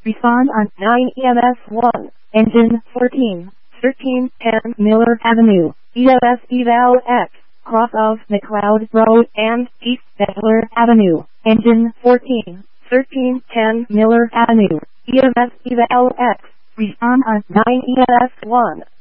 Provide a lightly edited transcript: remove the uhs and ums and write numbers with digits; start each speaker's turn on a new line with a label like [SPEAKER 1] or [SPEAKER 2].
[SPEAKER 1] Respond on 9 EMS 1, engine 14, 1310 Miller Avenue, EMS Eval X, cross of McLeod Road and East Bettler Avenue, engine 14, 1310 Miller Avenue, EMS Eval X. Respond on 9 EMS 1.